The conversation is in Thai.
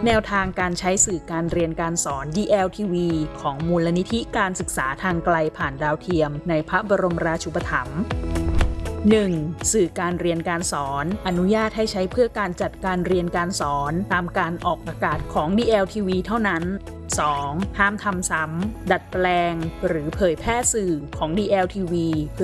แนวทางการใช้สื่อการเรียนการสอน DLTV ของมูลนิธิการศึกษาทางไกลผ่านดาวเทียมในพระบรมราชูปถัมภ์ 1. สื่อการเรียนการสอนอนุญาตให้ใช้เพื่อการจัดการเรียนการสอนตามการออกอากาศของ DLTV เท่านั้น 2. ห้ามทำซ้ำดัดแปลงหรือเผยแพร่สื่อของ DLTV